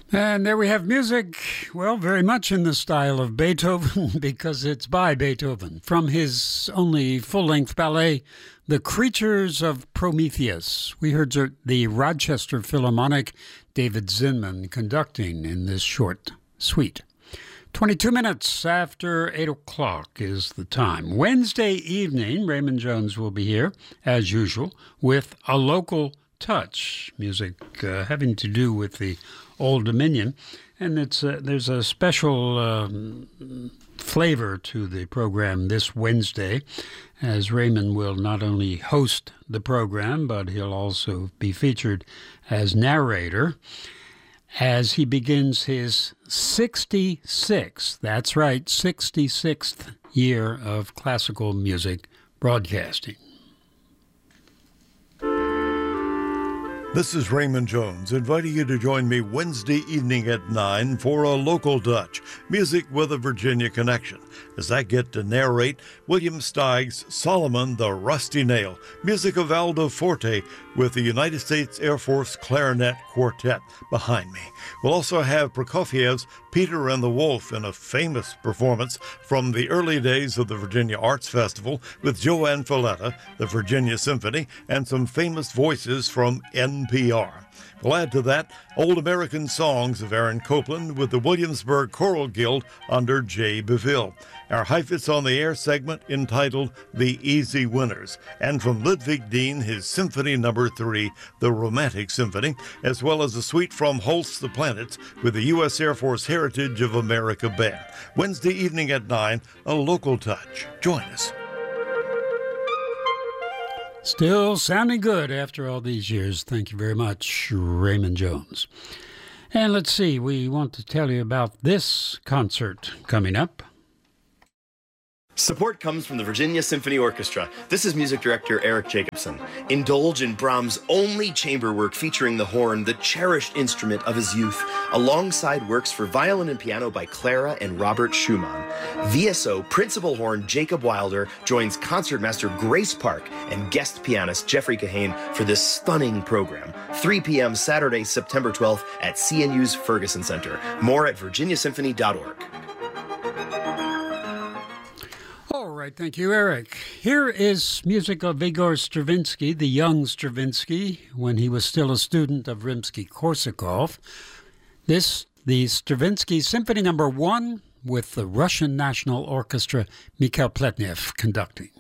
And there we have music, well, very much in the style of Beethoven, because it's by Beethoven, from his only full-length ballet, The Creatures of Prometheus. We heard the Rochester Philharmonic, David Zinman, conducting in this short suite. 22 minutes after 8 o'clock is the time. Wednesday evening, Raymond Jones will be here, as usual, with A Local Touch, music having to do with the Old Dominion, and there's a special flavor to the program this Wednesday, as Raymond will not only host the program, but he'll also be featured as narrator as he begins his 66th, that's right, 66th year of classical music broadcasting. This is Raymond Jones, inviting you to join me Wednesday evening at 9 for A Local Touch, music with a Virginia connection, as I get to narrate William Steig's Solomon the Rusty Nail, music of Aldo Forte with the United States Air Force Clarinet Quartet behind me. We'll also have Prokofiev's Peter and the Wolf in a famous performance from the early days of the Virginia Arts Festival with Joanne Falletta, the Virginia Symphony, and some famous voices from NPR. We'll add to that Old American Songs of Aaron Copland with the Williamsburg Choral Guild under Jay Beville. Our Heifetz on the Air segment entitled The Easy Winners, and from Ludwig Dean, his Symphony No. 3, the Romantic Symphony, as well as a suite from Holst the Planets with the U.S. Air Force Heritage of America Band. Wednesday evening at 9, A Local Touch. Join us. Still sounding good after all these years. Thank you very much, Raymond Jones. And let's see, we want to tell you about this concert coming up. Support comes from the Virginia Symphony Orchestra. This is music director Eric Jacobson. Indulge in Brahms' only chamber work featuring the horn, the cherished instrument of his youth, alongside works for violin and piano by Clara and Robert Schumann. VSO principal horn Jacob Wilder joins concertmaster Grace Park and guest pianist Jeffrey Kahane for this stunning program. 3 p.m. Saturday, September 12th at CNU's Ferguson Center. More at virginiasymphony.org. All right, thank you, Eric. Here is music of Igor Stravinsky, the young Stravinsky, when he was still a student of Rimsky-Korsakov. The Stravinsky Symphony No. 1 with the Russian National Orchestra, Mikhail Pletnev conducting.